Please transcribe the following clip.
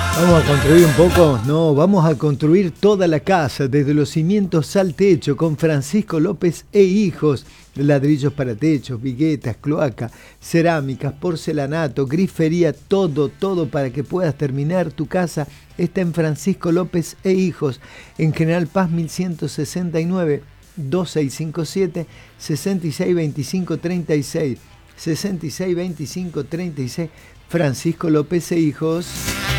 Vamos a construir un poco, no, vamos a construir toda la casa, desde los cimientos al techo, con Francisco López e Hijos. Ladrillos para techos, viguetas, cloaca, cerámicas, porcelanato, grifería, todo para que puedas terminar tu casa está en Francisco López e Hijos, en General Paz 1169, 2657 662536, 662536, Francisco López e Hijos.